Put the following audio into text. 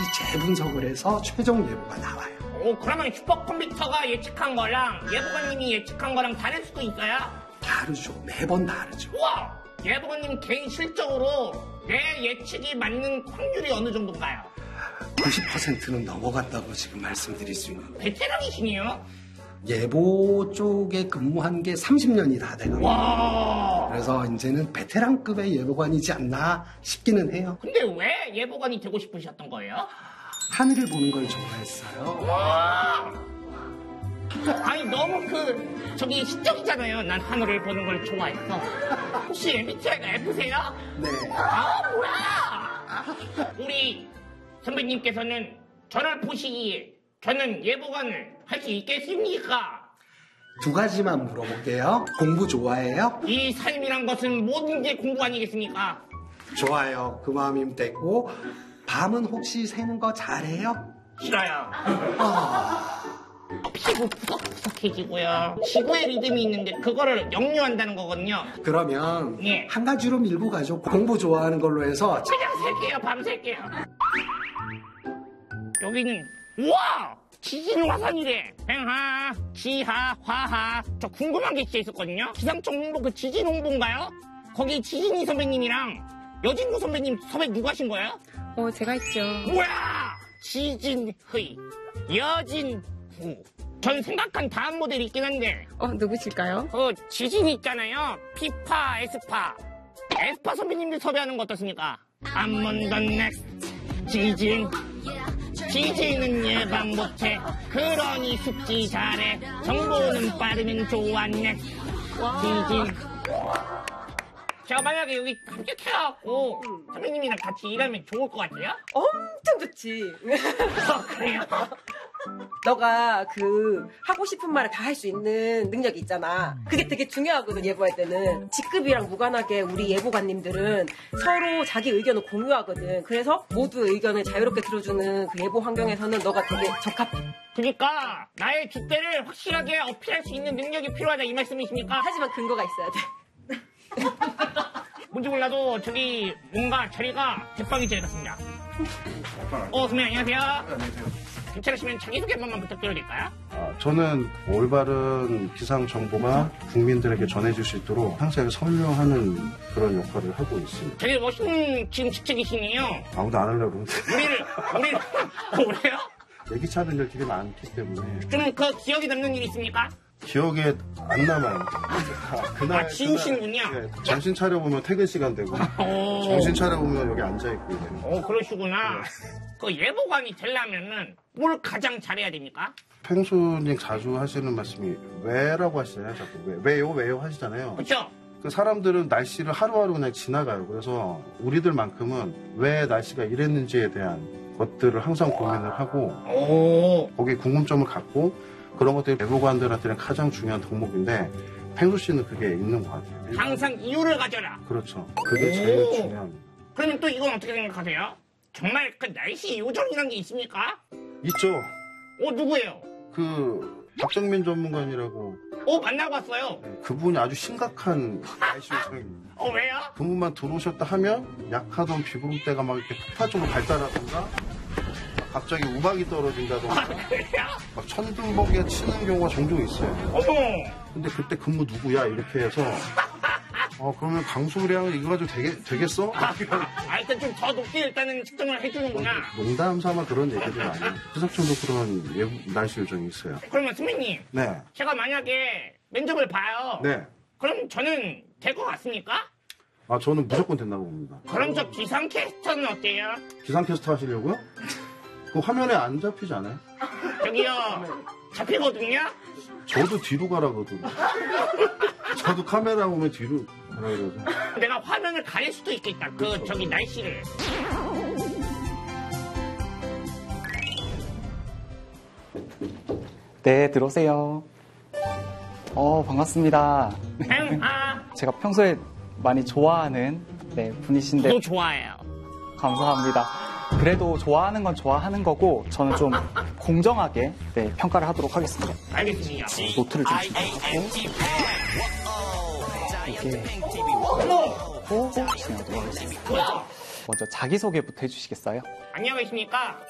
재분석을 해서 최종 예보가 나와요. 오, 그러면 슈퍼컴퓨터가 예측한 거랑 예보관님이 예측한 거랑 다를 수도 있어요? 다르죠. 매번 다르죠. 우와! 예보관님 개인 실적으로 내 예측이 맞는 확률이 어느 정도인가요? 90%는 넘어갔다고 지금 말씀드릴 수 있는. 베테랑이시네요? 예보 쪽에 근무한 게 30년이 다 돼가고. 와! 그래서 이제는 베테랑급의 예보관이지 않나 싶기는 해요. 근데 왜 예보관이 되고 싶으셨던 거예요? 하늘을 보는 걸 좋아했어요. 와! 아니 너무 저기 시적이잖아요. 난 하늘을 보는 걸 좋아해서. 혹시 MBTI가 F세요? 네. 아 뭐야? 우리 선배님께서는 저를 보시기에 저는 예보관을 할 수 있겠습니까? 두 가지만 물어볼게요. 공부 좋아해요? 이 삶이란 것은 모든 게 공부 아니겠습니까? 좋아요. 그 마음이면 됐고, 밤은 혹시 새는 거 잘해요? 싫어요. 피부 푸석푸석해지고요. 지구의 리듬이 있는데 그거를 역류한다는 거거든요. 그러면 예. 한 가지로 밀고 가죠. 공부 좋아하는 걸로 해서. 그냥 셀게요. 밤 셀게요. 여기는 우와! 지진 화산이래. 횡하, 지하, 화하. 저 궁금한 게 진짜 있었거든요. 기상청 홍보 그 지진 홍보인가요? 거기 지진이 선배님이랑 여진구 선배님 섭외 누가 하신 거예요? 제가 있죠. 뭐야! 지진의 여진구. 전 생각한 다음 모델이 있긴 한데 누구실까요? 지진 있잖아요. 피파, 에스파. 에스파 선배님들 섭외하는 거 어떻습니까? I'm on the next 지진. 지진은 예방 못해. 그러니 숙지 잘해. 정보는 빠르면 좋았네. 지진. 제가 만약에 여기 합격해갖고 선배님이랑 같이 일하면 좋을 것 같아요? 엄청 좋지. 그래요? 너가 하고 싶은 말을 다 할 수 있는 능력이 있잖아. 그게 되게 중요하거든, 예보할 때는. 직급이랑 무관하게 우리 예보관님들은 서로 자기 의견을 공유하거든. 그래서 모두의 의견을 자유롭게 들어주는 그 예보 환경에서는 너가 되게 적합해. 그러니까 나의 줏대를 확실하게 어필할 수 있는 능력이 필요하다 이 말씀이십니까? 하지만 근거가 있어야 돼. 뭔지 몰라도 저기 뭔가 자리가 제빵이 자리 같습니다. 선배님 안녕하세요. 안녕하세요. 괜찮으시면 자기소개 한 번만 부탁드려도 될까요? 저는 올바른 기상 정보가 국민들에게 전해질 수 있도록 항상 설명하는 그런 역할을 하고 있습니다. 되게 멋있는 지금 직책이시네요. 아무도 안 하려고 그러는데. 우리를 그래요? 예기치 않은 일들이 많기 때문에 좀 기억에 남는 일 있습니까? 기억에 안 남아요. 그날 지우시는군요. 네, 정신 차려보면 퇴근 시간 되고 정신 차려보면 여기 앉아있고 이래요. 그러시구나. 그 예보관이 되려면은 뭘 가장 잘해야 됩니까? 펭수님 자주 하시는 말씀이 왜라고 하시잖아요. 자꾸 왜요 하시잖아요. 그렇죠? 그 사람들은 날씨를 하루하루 그냥 지나가요. 그래서 우리들만큼은 왜 날씨가 이랬는지에 대한 것들을 항상 고민을 하고 거기에 궁금점을 갖고 그런 것들이 예보관들한테는 가장 중요한 덕목인데 펭수 씨는 그게 있는 것 같아요. 항상 이유를 가져라. 그렇죠. 그게 제일 중요합니다. 그러면 또 이건 어떻게 생각하세요? 정말 그 날씨 요정이란 게 있습니까? 있죠. 누구예요? 박정민 전문가님이라고. 만나고 왔어요. 그분이 아주 심각한 날씨 요정입니다. 왜요? 그분만 들어오셨다 하면 약하던 비구름대가 막 이렇게 폭발적으로 발달하든가 갑자기 우박이 떨어진다던가 그래요? 막 천둥번개가 치는 경우가 종종 있어요. 어머! 근데 그때 근무 누구야? 이렇게 해서 그러면 강수량 이거 가지고 되겠어? 일단 좀 더 높게 일단은 측정을 해주는구나. 농담 삼아 그런 얘기들이 많아요. 기상청도 그런 날씨 요정이 있어요. 그러면 선배님, 네. 제가 만약에 면접을 봐요. 네. 그럼 저는 될 것 같습니까? 저는 무조건 된다고 봅니다. 그럼 저 기상캐스터는 어때요? 기상캐스터 하시려고요? 그 화면에 안 잡히지 않아요? 저기요, 잡히거든요? 저도 뒤로 가라거든요. 저도 카메라 보면 뒤로 가라 그러죠. 내가 화면을 가릴 수도 있겠다. 저기 날씨를. 네, 들어오세요. 반갑습니다. 제가 평소에 많이 좋아하는 분이신데. 저도 좋아해요. 감사합니다. 그래도 좋아하는 건 좋아하는 거고 저는 좀 공정하게 평가를 하도록 하겠습니다. 알겠습니다. 노트를 좀 주시고 이게 진행하도록 하겠습니다. 먼저 자기소개부터 해주시겠어요? 안녕하십니까.